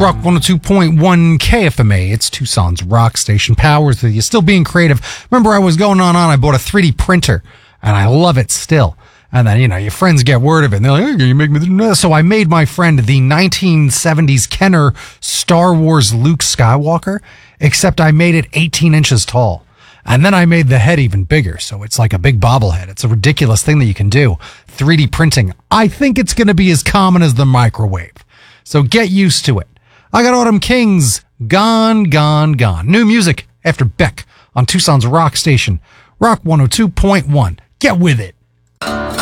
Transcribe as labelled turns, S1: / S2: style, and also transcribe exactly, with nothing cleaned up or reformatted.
S1: Rock one oh two point one K F M A. It's Tucson's rock station. Powers with you. Still being creative. Remember, I was going on on. I bought a three D printer, and I love it still. And then, you know, your friends get word of it, and they're like, hey, can you make me this? So I made my friend the nineteen seventies Kenner Star Wars Luke Skywalker, except I made it eighteen inches tall. And then I made the head even bigger, so it's like a big bobblehead. It's a ridiculous thing that you can do. three D printing. I think it's going to be as common as the microwave. So get used to it. I got Autumn Kings, Gone, Gone, Gone. New music after Beck on Tucson's rock station. Rock one oh two point one. Get with it.